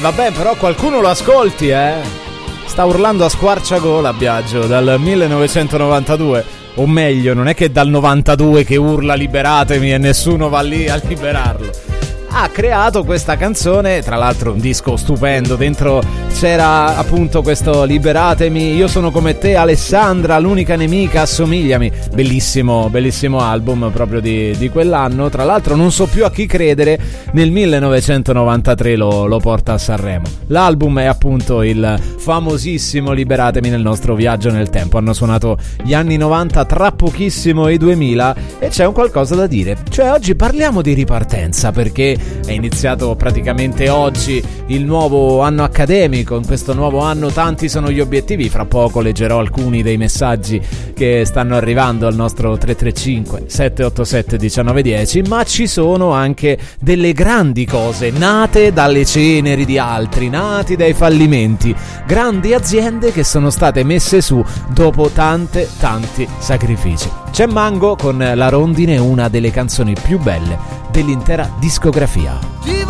vabbè, però qualcuno lo ascolti, Sta urlando a squarciagola Biagio dal 1992. O meglio, non è che dal 92 che urla liberatemi e nessuno va lì a liberarlo. Ha creato questa canzone, tra l'altro un disco stupendo, dentro c'era appunto questo liberatemi, io sono come te Alessandra, l'unica nemica, assomigliami, bellissimo, bellissimo album proprio di quell'anno. Tra l'altro non so più a chi credere, nel 1993 lo porta a Sanremo. L'album è appunto il famosissimo Liberatemi nel nostro viaggio nel tempo. Hanno suonato gli anni 90, tra pochissimo i 2000, e c'è un qualcosa da dire, cioè oggi parliamo di ripartenza perché è iniziato praticamente oggi il nuovo anno accademico. In questo nuovo anno tanti sono gli obiettivi, fra poco leggerò alcuni dei messaggi che stanno arrivando al nostro 335 787 1910, ma ci sono anche delle grandi cose nate dalle ceneri di altri, nati dai fallimenti, grandi aziende che sono state messe su dopo tanti sacrifici. C'è Mango con La Rondine, una delle canzoni più belle dell'intera discografia.